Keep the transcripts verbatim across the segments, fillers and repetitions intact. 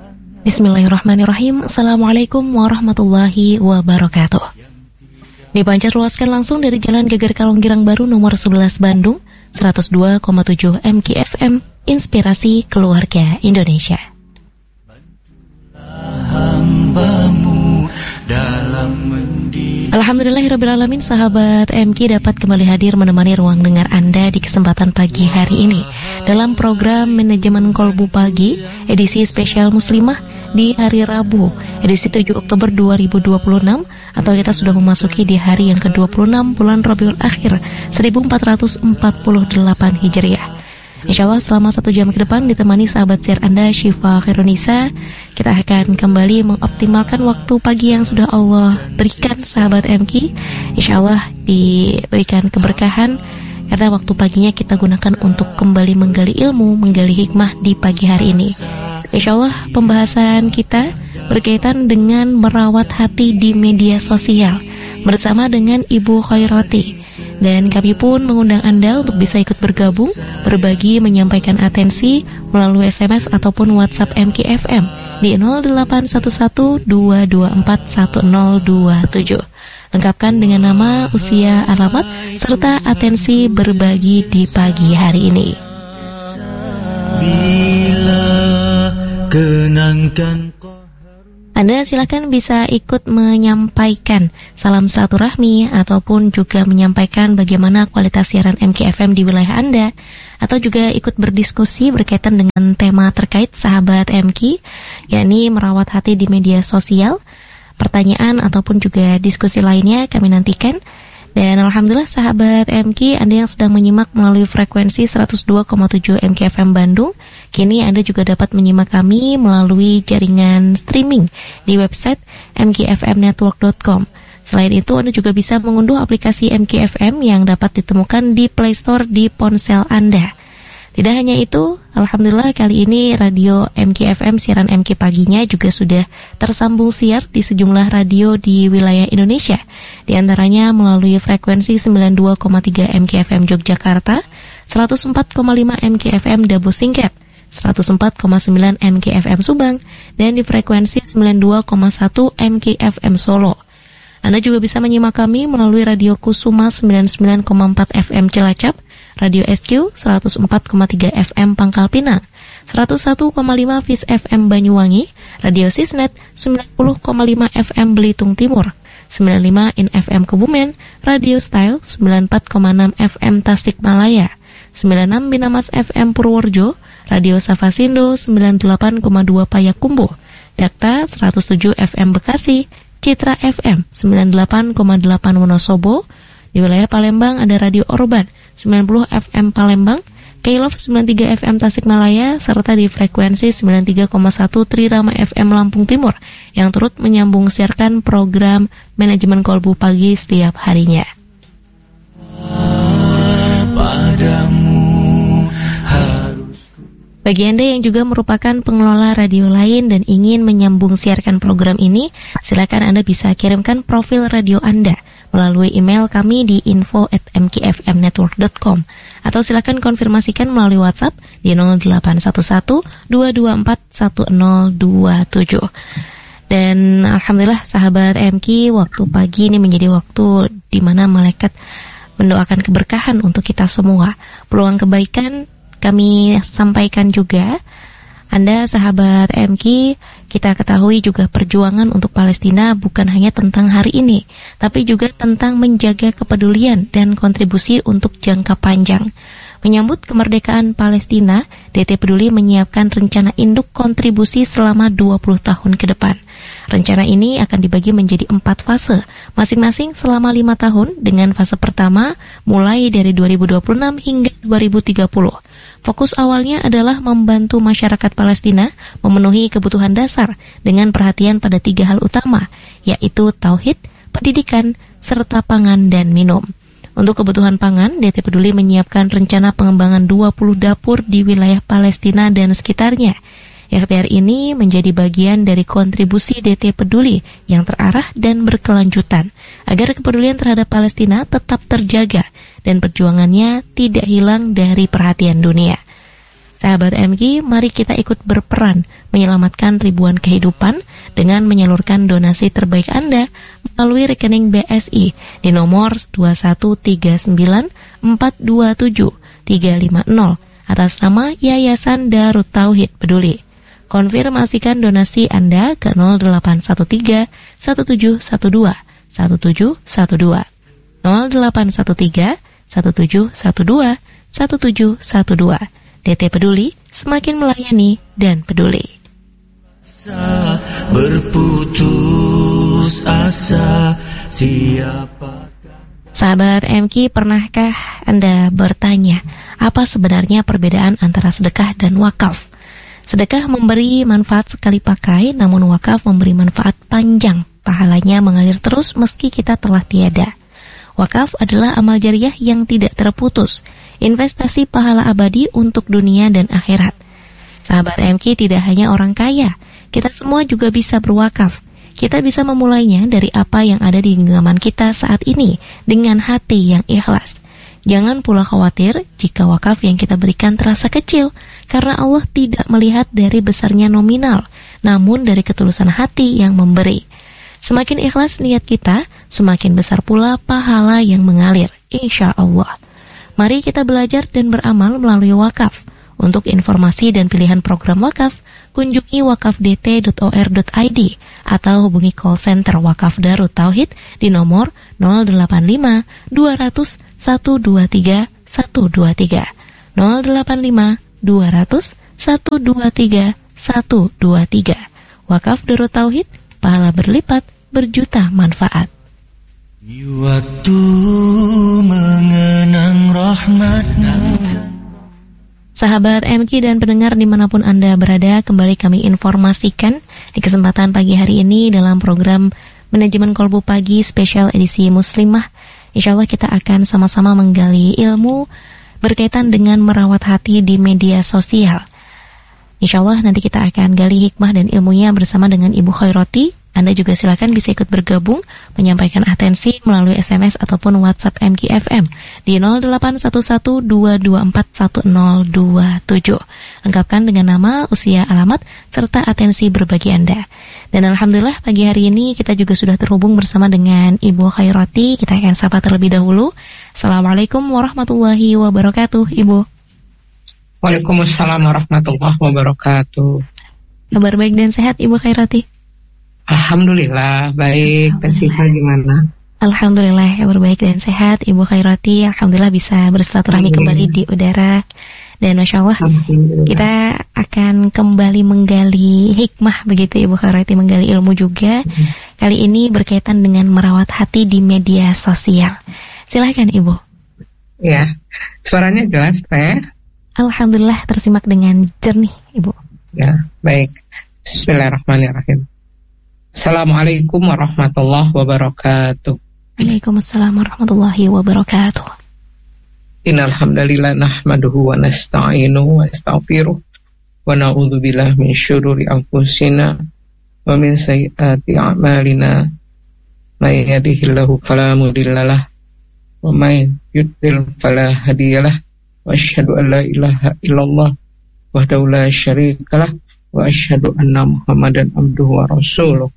Bismillahirrahmanirrahim. Assalamualaikum warahmatullahi wabarakatuh. Dipancar luaskan langsung dari Jalan Geger Kalonggirang Baru nomor sebelas Bandung, seratus dua koma tujuh M K F M, Inspirasi Keluarga Indonesia. Alhamdulillahirrabbilalamin, sahabat M K dapat kembali hadir menemani ruang dengar Anda di kesempatan pagi hari ini dalam program Manajemen Kolbu Pagi edisi spesial Muslimah di hari Rabu edisi tujuh Oktober dua ribu dua puluh enam, atau kita sudah memasuki di hari yang ke dua puluh enam bulan Rabiul Akhir seribu empat ratus empat puluh delapan Hijriah. Insyaallah selama satu jam ke depan ditemani sahabat siar Anda Syifa Khairunisa, kita akan kembali mengoptimalkan waktu pagi yang sudah Allah berikan sahabat M K. Insyaallah diberikan keberkahan karena waktu paginya kita gunakan untuk kembali menggali ilmu, menggali hikmah di pagi hari ini. Insyaallah pembahasan kita berkaitan dengan merawat hati di media sosial bersama dengan Ibu Khairati. Dan kami pun mengundang Anda untuk bisa ikut bergabung, berbagi, menyampaikan atensi melalui S M S ataupun WhatsApp M K F M di nol delapan satu satu dua dua empat satu nol dua tujuh. Lengkapkan dengan nama, usia, alamat, serta atensi berbagi di pagi hari ini. Bila kenangkan Anda silakan bisa ikut menyampaikan salam silaturahmi ataupun juga menyampaikan bagaimana kualitas siaran M K F M di wilayah Anda, atau juga ikut berdiskusi berkaitan dengan tema terkait sahabat M K, yakni merawat hati di media sosial. Pertanyaan ataupun juga diskusi lainnya kami nantikan. Dan alhamdulillah sahabat M K, Anda yang sedang menyimak melalui frekuensi seratus dua koma tujuh M K F M Bandung, kini Anda juga dapat menyimak kami melalui jaringan streaming di website m k f m network dot com. Selain itu, Anda juga bisa mengunduh aplikasi M K F M yang dapat ditemukan di Play Store di ponsel Anda. Tidak hanya itu, alhamdulillah kali ini radio M K F M siaran M K paginya juga sudah tersambung siar di sejumlah radio di wilayah Indonesia. Di antaranya melalui frekuensi sembilan puluh dua koma tiga M K F M Yogyakarta, seratus empat koma lima M K F M Dabo Singkep, seratus empat koma sembilan M K F M Subang, dan di frekuensi sembilan puluh dua koma satu M K F M Solo. Anda juga bisa menyimak kami melalui Radio Kusuma sembilan puluh sembilan koma empat F M Cilacap, Radio S Q seratus empat koma tiga F M Pangkal Pinang, seratus satu koma lima Fis F M Banyuwangi, Radio Sisnet sembilan puluh koma lima F M Belitung Timur, sembilan puluh lima In F M Kebumen, Radio Style sembilan puluh empat koma enam F M Tasikmalaya, sembilan puluh enam Binamas F M Purworejo, Radio Safasindo sembilan puluh delapan koma dua Payakumbuh, Dakta seratus tujuh F M Bekasi, Citra F M sembilan puluh delapan koma delapan Wonosobo. Di wilayah Palembang ada Radio Orban sembilan puluh F M Palembang, K-Love sembilan puluh tiga F M Tasikmalaya, serta di frekuensi sembilan puluh tiga koma satu Trirama F M Lampung Timur yang turut menyambung siarkan program Manajemen Kolbu Pagi setiap harinya. Bagi Anda yang juga merupakan pengelola radio lain dan ingin menyambung siarkan program ini, silakan Anda bisa kirimkan profil radio Anda melalui email kami di info at m k f m network dot com, atau silakan konfirmasikan melalui WhatsApp di nol delapan satu satu dua dua empat satu nol dua tujuh. Dan alhamdulillah sahabat M K, waktu pagi ini menjadi waktu di mana malaikat mendoakan keberkahan untuk kita semua. Peluang kebaikan kami sampaikan juga. Anda sahabat M K, kita ketahui juga perjuangan untuk Palestina bukan hanya tentang hari ini, tapi juga tentang menjaga kepedulian dan kontribusi untuk jangka panjang. Menyambut kemerdekaan Palestina, D T Peduli menyiapkan rencana induk kontribusi selama dua puluh tahun ke depan. Rencana ini akan dibagi menjadi empat fase, masing-masing selama lima tahun, dengan fase pertama mulai dari dua ribu dua puluh enam hingga dua ribu tiga puluh. Fokus awalnya adalah membantu masyarakat Palestina memenuhi kebutuhan dasar dengan perhatian pada tiga hal utama, yaitu tauhid, pendidikan, serta pangan dan minum. Untuk kebutuhan pangan, D T Peduli menyiapkan rencana pengembangan dua puluh dapur di wilayah Palestina dan sekitarnya. Ikhtiar ini menjadi bagian dari kontribusi D T Peduli yang terarah dan berkelanjutan, agar kepedulian terhadap Palestina tetap terjaga dan perjuangannya tidak hilang dari perhatian dunia. Sahabat M K, mari kita ikut berperan menyelamatkan ribuan kehidupan dengan menyalurkan donasi terbaik Anda melalui rekening B S I di nomor dua satu tiga sembilan empat dua tujuh tiga lima nol atas nama Yayasan Darut Tauhid Peduli. Konfirmasikan donasi Anda ke nol delapan satu tiga satu tujuh satu dua satu tujuh satu dua nol delapan satu tiga satu tujuh satu dua satu tujuh satu dua. D T Peduli, semakin melayani dan peduli. Berputus asa siapa? Sahabat M K, pernahkah Anda bertanya apa sebenarnya perbedaan antara sedekah dan wakaf? Sedekah memberi manfaat sekali pakai, namun wakaf memberi manfaat panjang. Pahalanya mengalir terus meski kita telah tiada. Wakaf adalah amal jariah yang tidak terputus, investasi pahala abadi untuk dunia dan akhirat. Sahabat M K, tidak hanya orang kaya, kita semua juga bisa berwakaf. Kita bisa memulainya dari apa yang ada di genggaman kita saat ini dengan hati yang ikhlas. Jangan pula khawatir jika wakaf yang kita berikan terasa kecil, karena Allah tidak melihat dari besarnya nominal, namun dari ketulusan hati yang memberi. Semakin ikhlas niat kita, semakin besar pula pahala yang mengalir, insya Allah. Mari kita belajar dan beramal melalui wakaf. Untuk informasi dan pilihan program wakaf, kunjungi wakaf d t dot o r dot i d atau hubungi call center Wakaf Darut Tauhid di nomor nol delapan lima dua nol nol satu dua tiga satu dua tiga nol delapan lima dua nol nol satu dua tiga satu dua tiga. Wakaf Darut Tauhid, pahala berlipat, berjuta manfaat. Waktu mengenang rahmat-Mu. Sahabat M K dan pendengar dimanapun Anda berada, kembali kami informasikan di kesempatan pagi hari ini dalam program Manajemen Kolbu Pagi spesial edisi Muslimah. Insya Allah kita akan sama-sama menggali ilmu berkaitan dengan merawat hati di media sosial. Insya Allah nanti kita akan gali hikmah dan ilmunya bersama dengan Ibu Khairati. Anda juga silakan bisa ikut bergabung, menyampaikan atensi melalui S M S ataupun WhatsApp M K F M di nol delapan satu satu dua dua empat satu nol dua tujuh. Lengkapkan dengan nama, usia, alamat, serta atensi berbagi Anda. Dan Alhamdulillah pagi hari ini kita juga sudah terhubung bersama dengan Ibu Khairati. Kita akan sapa terlebih dahulu. Assalamualaikum warahmatullahi wabarakatuh, Ibu. Waalaikumsalam warahmatullahi wabarakatuh. Kabar baik dan sehat, Ibu Khairati? Alhamdulillah, baik. Teh Sifa gimana? Alhamdulillah, kabar baik dan sehat, Ibu Khairati. Alhamdulillah bisa bersilaturahmi kembali di udara. Dan Masya Allah, kita akan kembali menggali hikmah begitu, Ibu Khairati, menggali ilmu juga. Hmm. Kali ini berkaitan dengan merawat hati di media sosial. Silahkan, Ibu. Ya, suaranya jelas, Teh. Alhamdulillah, tersimak dengan jernih, Ibu. Ya, baik. Bismillahirrahmanirrahim. Assalamualaikum warahmatullahi wabarakatuh. Waalaikumsalam warahmatullahi wabarakatuh. Innal hamdalillah nahmaduhu wa nasta'inuhu wa nastaghfiruh wa na'udzu billahi min syururi anfusina wa min sayyiati a'malina. May yahdihillahu fala mudhillalah wa may yudlil fala hadiyalah. Wa asyhadu an la ilaha illallah wahdahu la syarikalah wa asyhadu anna Muhammadan abduhu wa rasuluh.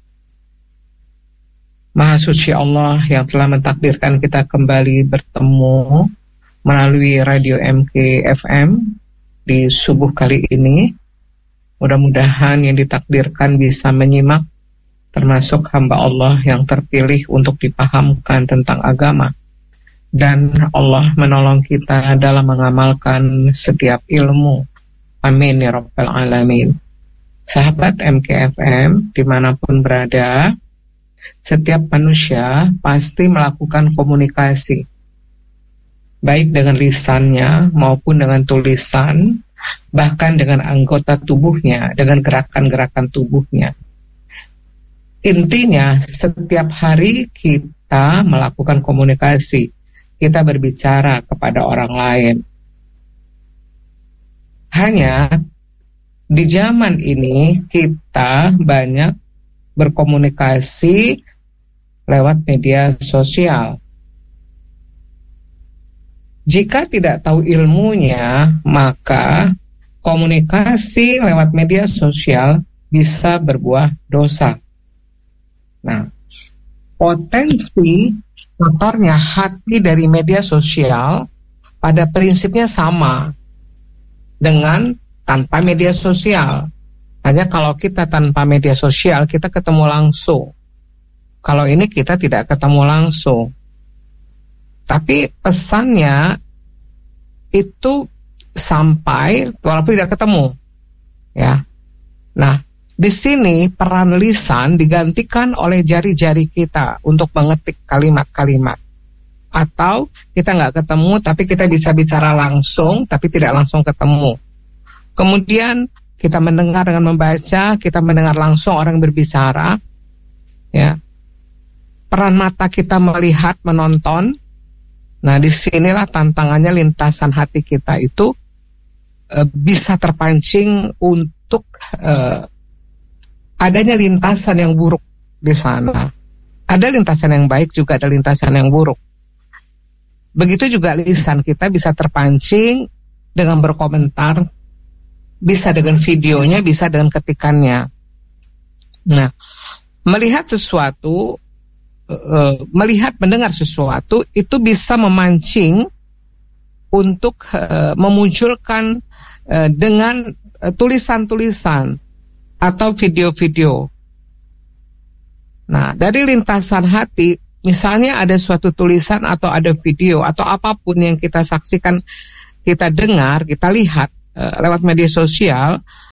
Maha suci Allah yang telah mentakdirkan kita kembali bertemu melalui radio M K F M di subuh kali ini. Mudah-mudahan yang ditakdirkan bisa menyimak, termasuk hamba Allah yang terpilih untuk dipahamkan tentang agama. Dan Allah menolong kita dalam mengamalkan setiap ilmu. Amin ya Rabbal Alamin. Sahabat M K F M dimanapun berada, setiap manusia pasti melakukan komunikasi, baik dengan lisannya maupun dengan tulisan, bahkan dengan anggota tubuhnya, dengan gerakan-gerakan tubuhnya. Intinya, setiap hari kita melakukan komunikasi, kita berbicara kepada orang lain. Hanya di zaman ini kita banyak berkomunikasi lewat media sosial. Jika tidak tahu ilmunya, maka komunikasi lewat media sosial bisa berbuah dosa. Nah, potensi kotornya hati dari media sosial pada prinsipnya sama dengan tanpa media sosial. Hanya kalau kita tanpa media sosial, kita ketemu langsung. Kalau ini kita tidak ketemu langsung. Tapi pesannya itu sampai walaupun tidak ketemu. Ya. Nah, di sini peran lisan digantikan oleh jari-jari kita untuk mengetik kalimat-kalimat. Atau kita nggak ketemu tapi kita bisa bicara langsung tapi tidak langsung ketemu. Kemudian kita mendengar dengan membaca, kita mendengar langsung orang berbicara. Ya. Peran mata kita melihat, menonton. Nah, disinilah tantangannya lintasan hati kita itu e, bisa terpancing untuk e, adanya lintasan yang buruk di sana. Ada lintasan yang baik, juga ada lintasan yang buruk. Begitu juga lisan kita bisa terpancing dengan berkomentar, bisa dengan videonya, bisa dengan ketikannya. Nah, melihat sesuatu, Uh, melihat, mendengar sesuatu itu bisa memancing untuk uh, memunculkan uh, dengan uh, tulisan-tulisan atau video-video. Nah, dari lintasan hati, misalnya ada suatu tulisan atau ada video atau apapun yang kita saksikan, kita dengar, kita lihat uh, lewat media sosial,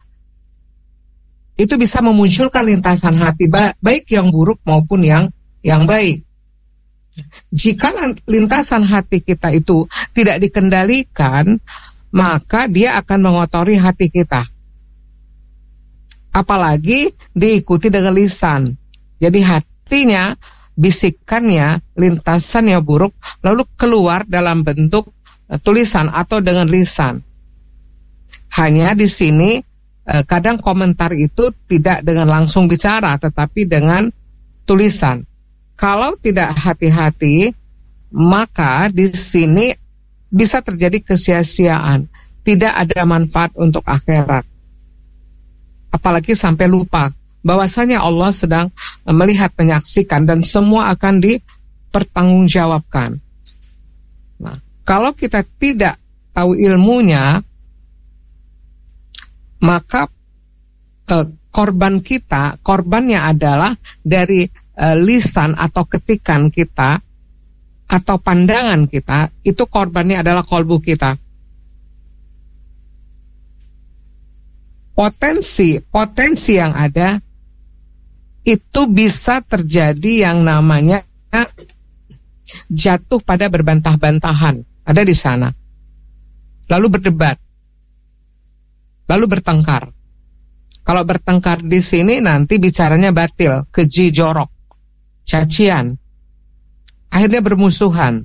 itu bisa memunculkan lintasan hati, ba- baik yang buruk maupun yang yang baik. Jika lintasan hati kita itu tidak dikendalikan, maka dia akan mengotori hati kita. Apalagi diikuti dengan lisan. Jadi hatinya, bisikannya, lintasannya buruk, lalu keluar dalam bentuk uh, tulisan atau dengan lisan. Hanya di sini uh, kadang komentar itu tidak dengan langsung bicara, tetapi dengan tulisan. Kalau tidak hati-hati, maka di sini bisa terjadi kesia-siaan. Tidak ada manfaat untuk akhirat. Apalagi sampai lupa bahwasanya Allah sedang melihat, menyaksikan, dan semua akan dipertanggungjawabkan. Nah, kalau kita tidak tahu ilmunya, maka eh, korban kita, korbannya adalah dari Uh, lisan atau ketikan kita atau pandangan kita, itu korbannya adalah kolbu kita. Potensi potensi yang ada itu bisa terjadi yang namanya jatuh pada berbantah-bantahan, ada di sana. Lalu berdebat, lalu bertengkar. Kalau bertengkar di sini nanti bicaranya batil, keji, jorok, cacian, akhirnya bermusuhan.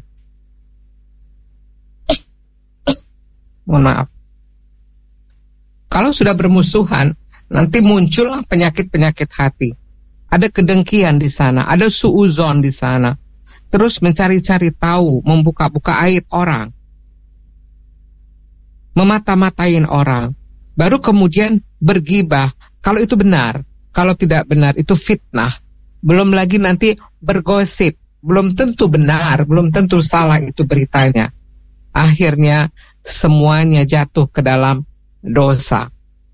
Mohon maaf. Kalau sudah bermusuhan, nanti muncullah penyakit-penyakit hati. Ada kedengkian di sana, ada suuzon di sana. Terus mencari-cari tahu, membuka-buka aib orang, memata-matain orang. Baru kemudian bergibah. Kalau itu benar, kalau tidak benar itu fitnah. Belum lagi nanti bergosip, belum tentu benar, belum tentu salah itu beritanya. Akhirnya semuanya jatuh ke dalam dosa.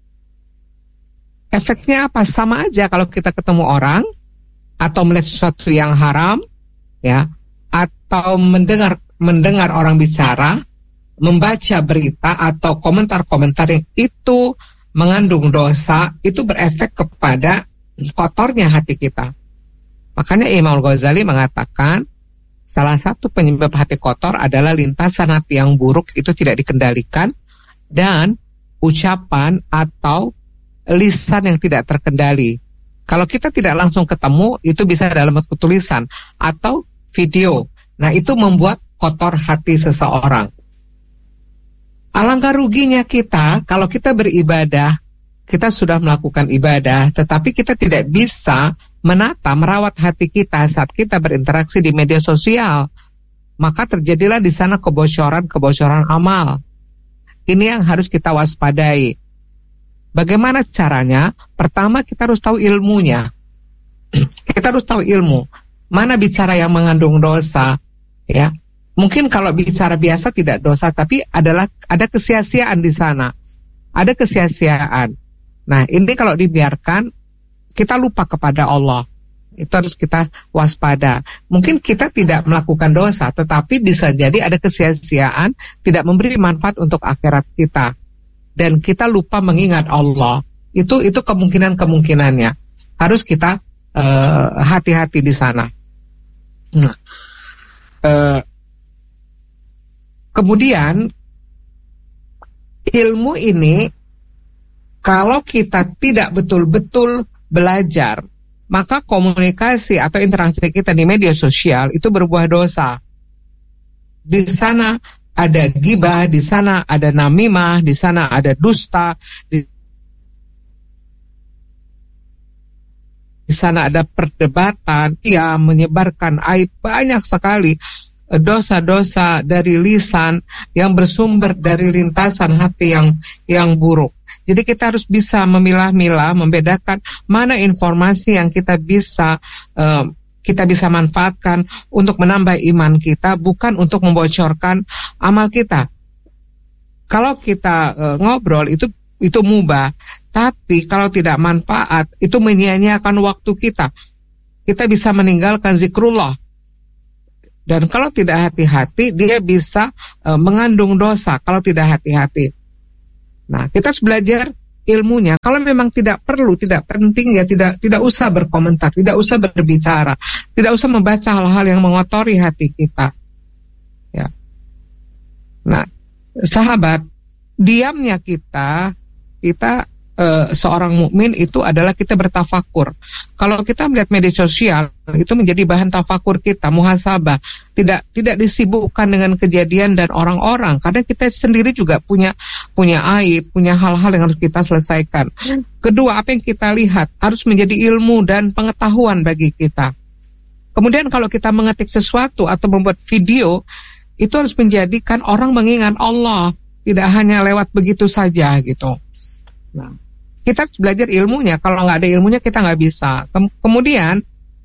Efeknya apa? Sama aja kalau kita ketemu orang atau melihat sesuatu yang haram, ya, atau mendengar mendengar orang bicara, membaca berita atau komentar-komentar yang itu mengandung dosa, itu berefek kepada kotornya hati kita. Makanya Imam Ghazali mengatakan salah satu penyebab hati kotor adalah lintasan hati yang buruk itu tidak dikendalikan dan ucapan atau lisan yang tidak terkendali. Kalau kita tidak langsung ketemu, itu bisa dalam bentuk tulisan atau video. Nah, itu membuat kotor hati seseorang. Alangkah ruginya kita kalau kita beribadah, kita sudah melakukan ibadah, tetapi kita tidak bisa menata, merawat hati kita saat kita berinteraksi di media sosial. Maka terjadilah di sana kebocoran-kebocoran amal. Ini yang harus kita waspadai. Bagaimana caranya? Pertama, kita harus tahu ilmunya. Kita harus tahu ilmu. Mana bicara yang mengandung dosa, ya. Mungkin kalau bicara biasa tidak dosa, tapi adalah ada kesia-siaan di sana. Ada kesia-siaan. Nah, ini kalau dibiarkan, kita lupa kepada Allah. Itu harus kita waspada. Mungkin kita tidak melakukan dosa, tetapi bisa jadi ada kesia-siaan, tidak memberi manfaat untuk akhirat kita. Dan kita lupa mengingat Allah. Itu itu kemungkinan-kemungkinannya. Harus kita uh, hati-hati di sana. Nah, uh, kemudian ilmu ini, kalau kita tidak betul-betul belajar, maka komunikasi atau interaksi kita di media sosial itu berbuah dosa. Di sana ada ghibah, di sana ada namimah, di sana ada dusta, di, di sana ada perdebatan, ya, menyebarkan aib, banyak sekali dosa-dosa dari lisan yang bersumber dari lintasan hati yang yang buruk. Jadi kita harus bisa memilah-milah, membedakan mana informasi yang kita bisa uh, kita bisa manfaatkan untuk menambah iman kita, bukan untuk membocorkan amal kita. Kalau kita uh, ngobrol itu itu mubah, tapi kalau tidak manfaat itu menyia-nyiakan waktu kita. Kita bisa meninggalkan zikrullah. Dan kalau tidak hati-hati, dia bisa uh, mengandung dosa kalau tidak hati-hati. Nah, kita harus belajar ilmunya. Kalau memang tidak perlu, tidak penting, ya tidak tidak usah berkomentar, tidak usah berbicara, tidak usah membaca hal-hal yang mengotori hati kita. Ya. Nah, sahabat, diamnya kita, kita Uh, seorang mukmin itu adalah kita bertafakur. Kalau kita melihat media sosial, itu menjadi bahan tafakur kita, muhasabah. Tidak tidak disibukkan dengan kejadian dan orang-orang, karena kita sendiri juga punya punya aib, punya hal-hal yang harus kita selesaikan. Kedua, apa yang kita lihat harus menjadi ilmu dan pengetahuan bagi kita. Kemudian kalau kita mengetik sesuatu atau membuat video, itu harus menjadikan orang mengingat Allah, tidak hanya lewat begitu saja gitu. Nah, kita harus belajar ilmunya. Kalau nggak ada ilmunya kita nggak bisa. Kemudian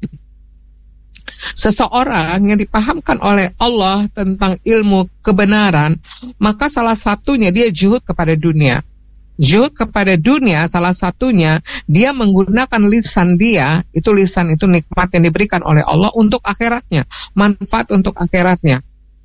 seseorang yang dipahamkan oleh Allah tentang ilmu kebenaran, maka salah satunya dia zuhud kepada dunia. Zuhud kepada dunia salah satunya dia menggunakan lisan dia, itu lisan itu nikmat yang diberikan oleh Allah untuk akhiratnya, manfaat untuk akhiratnya.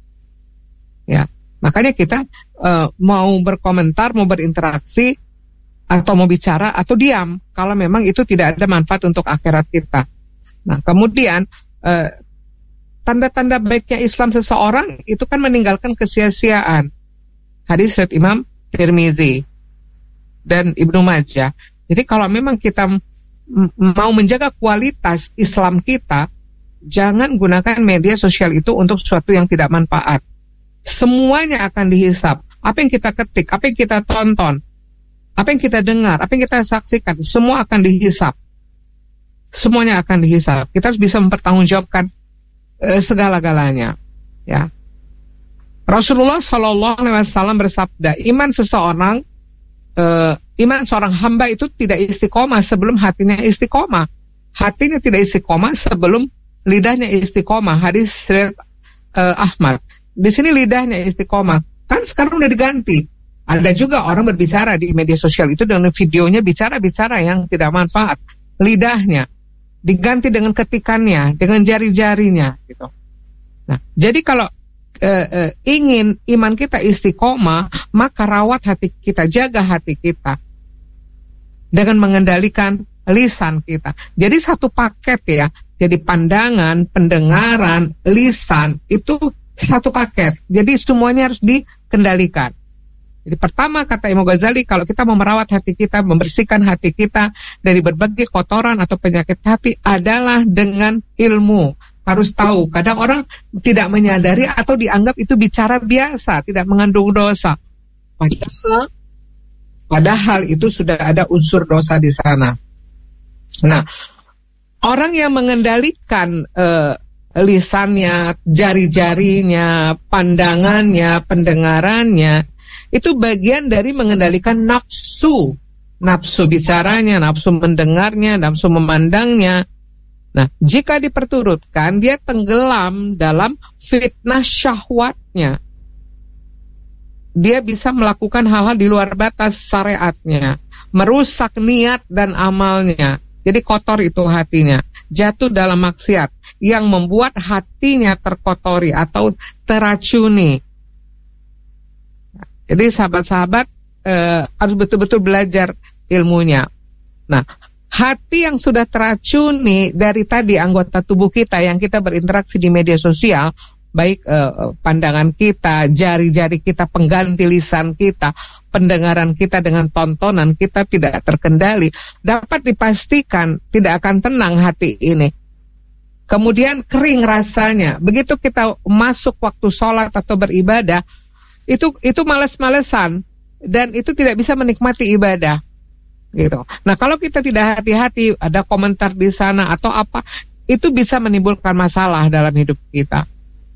Ya, makanya kita uh, mau berkomentar, mau berinteraksi, atau mau bicara atau diam kalau memang itu tidak ada manfaat untuk akhirat kita. Nah, kemudian eh, tanda-tanda baiknya Islam seseorang itu kan meninggalkan kesia-siaan. Hadis riwayat Imam Tirmizi dan Ibnu Majah. Jadi kalau memang kita m- mau menjaga kualitas Islam kita, jangan gunakan media sosial itu untuk sesuatu yang tidak manfaat. Semuanya akan dihisap. Apa yang kita ketik, apa yang kita tonton, apa yang kita dengar, apa yang kita saksikan, semua akan dihisap. Semuanya akan dihisap. Kita harus bisa mempertanggungjawabkan e, segala-galanya. Ya. Rasulullah Shallallahu Alaihi Wasallam bersabda, iman seseorang, e, iman seorang hamba itu tidak istiqomah sebelum hatinya istiqomah. Hatinya tidak istiqomah sebelum lidahnya istiqomah. Hadis riwayat e, Ahmad. Di sini lidahnya istiqomah. Kan sekarang udah diganti. Ada juga orang berbicara di media sosial itu dengan videonya bicara-bicara yang tidak manfaat. Lidahnya diganti dengan ketikannya, dengan jari-jarinya gitu. Nah, jadi kalau e, e, ingin iman kita istiqomah, maka rawat hati kita, jaga hati kita dengan mengendalikan lisan kita. Jadi satu paket ya. Jadi pandangan, pendengaran, lisan itu satu paket. Jadi semuanya harus dikendalikan. Jadi pertama kata Imam Ghazali, kalau kita mau merawat hati kita, membersihkan hati kita dari berbagai kotoran atau penyakit hati adalah dengan ilmu. Harus tahu, kadang orang tidak menyadari atau dianggap itu bicara biasa, tidak mengandung dosa. Padahal, padahal itu sudah ada unsur dosa di sana. Nah, orang yang mengendalikan uh, lisannya, jari-jarinya, pandangannya, pendengarannya, Itu bagian dari mengendalikan nafsu. Nafsu bicaranya, nafsu mendengarnya, nafsu memandangnya. Nah, jika diperturutkan, dia tenggelam dalam fitnah syahwatnya. Dia bisa melakukan hal-hal di luar batas syariatnya, merusak niat dan amalnya. Jadi kotor itu hatinya, jatuh dalam maksiat yang membuat hatinya terkotori atau teracuni. Jadi sahabat-sahabat eh, harus betul-betul belajar ilmunya. Nah, hati yang sudah teracuni dari tadi anggota tubuh kita yang kita berinteraksi di media sosial, baik eh, pandangan kita, jari-jari kita, pengganti lisan kita, pendengaran kita dengan tontonan kita tidak terkendali, dapat dipastikan tidak akan tenang hati ini. Kemudian kering rasanya. Begitu kita masuk waktu sholat atau beribadah, itu itu malas-malesan dan itu tidak bisa menikmati ibadah. Gitu. Nah, kalau kita tidak hati-hati, ada komentar di sana atau apa, itu bisa menimbulkan masalah dalam hidup kita.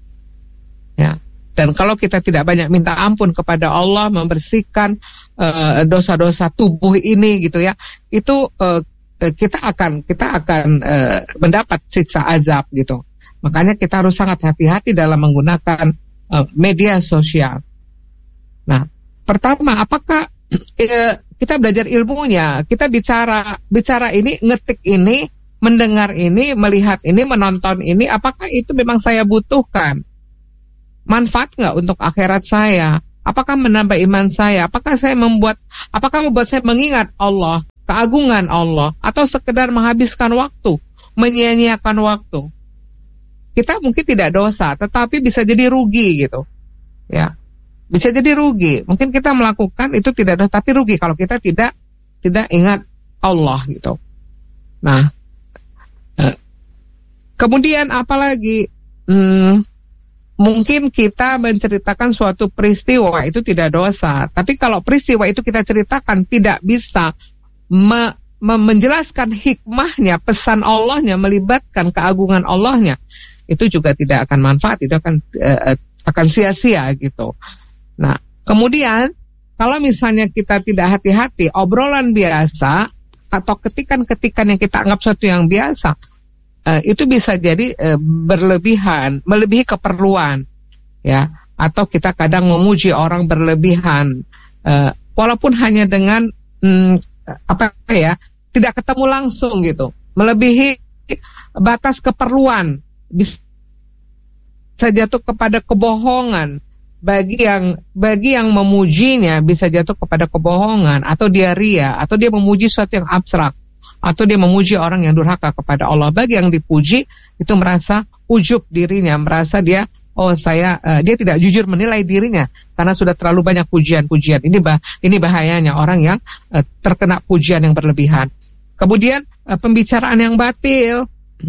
Ya. Dan kalau kita tidak banyak minta ampun kepada Allah, membersihkan uh, dosa-dosa tubuh ini gitu ya, itu uh, kita akan kita akan uh, mendapat siksa azab gitu. Makanya kita harus sangat hati-hati dalam menggunakan uh, media sosial. Nah, pertama, apakah uh, kita belajar ilmunya, kita bicara bicara ini, ngetik ini, mendengar ini, melihat ini, menonton ini, apakah itu memang saya butuhkan? Manfaat nggak untuk akhirat saya? Apakah menambah iman saya? Apakah saya membuat, apakah membuat saya mengingat Allah, keagungan Allah, atau sekedar menghabiskan waktu, menyia-nyiakan waktu? Kita mungkin tidak dosa, tetapi bisa jadi rugi gitu, ya. Bisa jadi rugi. Mungkin kita melakukan itu tidak dosa, tapi rugi kalau kita tidak tidak ingat Allah gitu. Nah, eh, kemudian apalagi? Hmm, mungkin kita menceritakan suatu peristiwa itu tidak dosa, tapi kalau peristiwa itu kita ceritakan tidak bisa me, me, menjelaskan hikmahnya, pesan Allahnya, melibatkan keagungan Allahnya, itu juga tidak akan manfaat, itu akan eh, akan sia-sia gitu. Nah, kemudian kalau misalnya kita tidak hati-hati, obrolan biasa atau ketikan-ketikan yang kita anggap sesuatu yang biasa, uh, itu bisa jadi uh, berlebihan, melebihi keperluan, ya. Atau kita kadang memuji orang berlebihan, uh, walaupun hanya dengan um, apa ya, tidak ketemu langsung gitu, melebihi batas keperluan, bisa jatuh kepada kebohongan. Bagi yang bagi yang memujinya bisa jatuh kepada kebohongan, atau dia ria, atau dia memuji sesuatu yang abstrak, atau dia memuji orang yang durhaka kepada Allah. Bagi yang dipuji itu merasa ujub dirinya, merasa dia oh saya uh, dia tidak jujur menilai dirinya karena sudah terlalu banyak pujian-pujian. Ini bah ini bahayanya orang yang uh, terkena pujian yang berlebihan. Kemudian uh, pembicaraan yang batil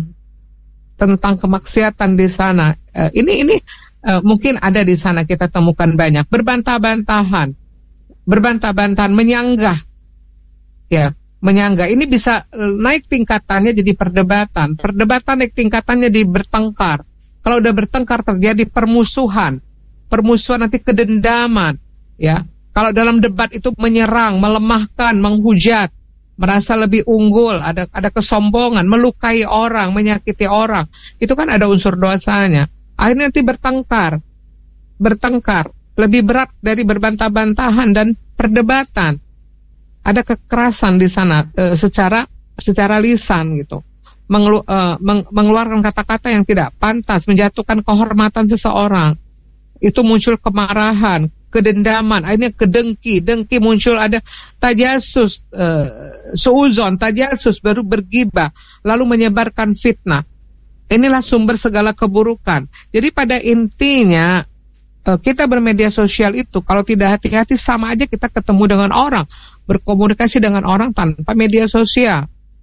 tentang kemaksiatan di sana. Uh, ini ini Uh, mungkin ada di sana kita temukan banyak berbantah-bantahan, berbantah-bantahan, menyanggah, ya, menyanggah. Ini bisa uh, naik tingkatannya jadi perdebatan, perdebatan naik tingkatannya di bertengkar. Kalau udah bertengkar terjadi permusuhan, permusuhan nanti kedendaman, ya. Kalau dalam debat itu menyerang, melemahkan, menghujat, merasa lebih unggul, ada ada kesombongan, melukai orang, menyakiti orang, itu kan ada unsur dosanya. Akhirnya nanti bertengkar, bertengkar, lebih berat dari berbantah-bantahan dan perdebatan. Ada kekerasan di sana e, secara secara lisan gitu, Mengelu, e, meng, mengeluarkan kata-kata yang tidak pantas, menjatuhkan kehormatan seseorang. Itu muncul kemarahan, kedendaman, akhirnya kedengki, dengki muncul, ada tajasus, e, suuzon, tajasus, baru bergibah, lalu menyebarkan fitnah. Inilah sumber segala keburukan. Jadi pada intinya kita bermedia sosial itu kalau tidak hati-hati sama aja kita ketemu dengan orang, berkomunikasi dengan orang tanpa media sosial.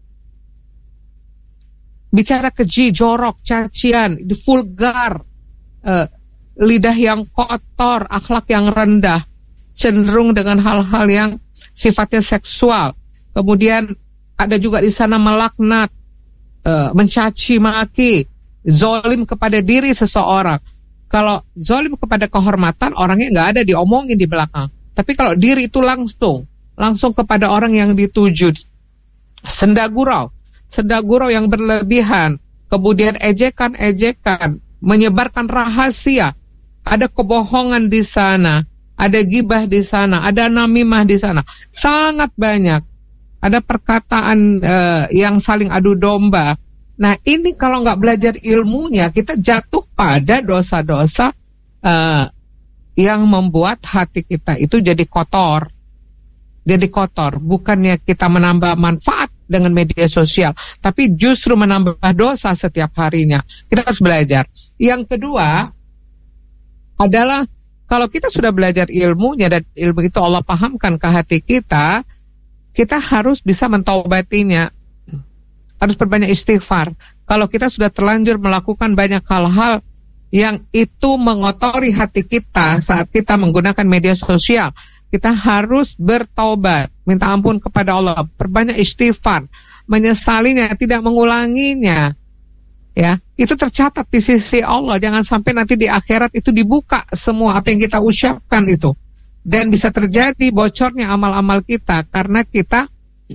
Bicara keji, jorok, cacian, vulgar, eh, lidah yang kotor, akhlak yang rendah, cenderung dengan hal-hal yang sifatnya seksual. Kemudian ada juga di sana melaknat, Uh, mencaci maki, zolim kepada diri seseorang. Kalau zolim kepada kehormatan, orangnya nggak ada, diomongin di belakang. Tapi kalau diri itu langsung, langsung kepada orang yang dituju. Senda gurau, senda gurau yang berlebihan, kemudian ejekan-ejekan, menyebarkan rahasia, ada kebohongan di sana, ada gibah di sana, ada namimah di sana, sangat banyak. Ada perkataan uh, yang saling adu domba. Nah ini kalau nggak belajar ilmunya, kita jatuh pada dosa-dosa uh, yang membuat hati kita itu jadi kotor. Jadi kotor, bukannya kita menambah manfaat dengan media sosial, tapi justru menambah dosa setiap harinya. Kita harus belajar. Yang kedua adalah kalau kita sudah belajar ilmunya dan ilmu itu Allah pahamkan ke hati kita, kita harus bisa mentaubatinya. Harus perbanyak istighfar. Kalau kita sudah terlanjur melakukan banyak hal-hal yang itu mengotori hati kita saat kita menggunakan media sosial, kita harus bertaubat, minta ampun kepada Allah, perbanyak istighfar, menyesalinya, tidak mengulanginya. Ya, itu tercatat di sisi Allah. Jangan sampai nanti di akhirat itu dibuka semua apa yang kita ucapkan itu. Dan bisa terjadi bocornya amal-amal kita karena kita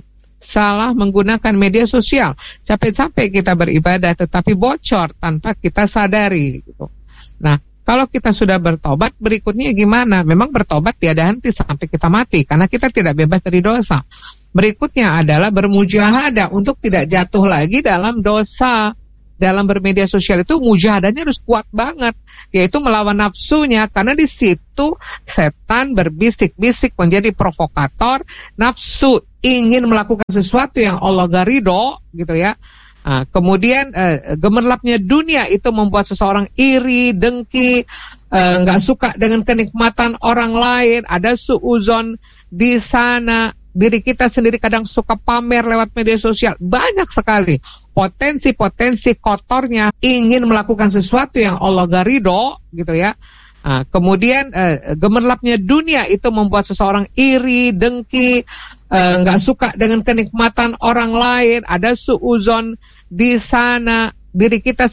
salah menggunakan media sosial. Capek-capek kita beribadah tetapi bocor tanpa kita sadari gitu. Nah, kalau kita sudah bertobat, berikutnya gimana? Memang bertobat tiada henti sampai kita mati karena kita tidak bebas dari dosa. Berikutnya adalah bermujahadah untuk tidak jatuh lagi dalam dosa. Dalam bermedia sosial itu mujahadahnya harus kuat banget, yaitu melawan nafsunya, karena di situ setan berbisik-bisik menjadi provokator, nafsu ingin melakukan sesuatu yang Allah gak ridho gitu ya. Nah, kemudian eh, gemerlapnya dunia itu membuat seseorang iri, dengki, eh, gak suka dengan kenikmatan orang lain, ada suuzon di sana. Diri kita sendiri kadang suka pamer lewat media sosial. Banyak sekali potensi-potensi kotornya ingin melakukan sesuatu yang Allah gak ridho gitu ya. Nah, kemudian eh, gemerlapnya dunia itu membuat seseorang iri, dengki, eh, gak suka dengan kenikmatan orang lain, ada suuzon di sana. Diri kita